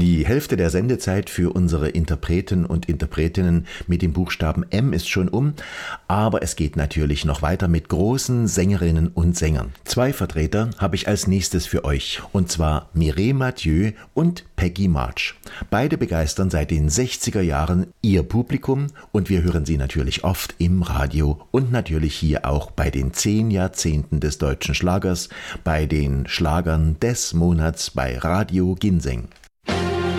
Die Hälfte der Sendezeit für unsere Interpreten und Interpretinnen mit dem Buchstaben M ist schon um, aber es geht natürlich noch weiter mit großen Sängerinnen und Sängern. 2 Vertreter habe ich als nächstes für euch, und zwar Mireille Mathieu und Peggy March. Beide begeistern seit den 60er Jahren ihr Publikum und wir hören sie natürlich oft im Radio und natürlich hier auch bei den 10 Jahrzehnten des deutschen Schlagers, bei den Schlagern des Monats bei Radio Ginseng.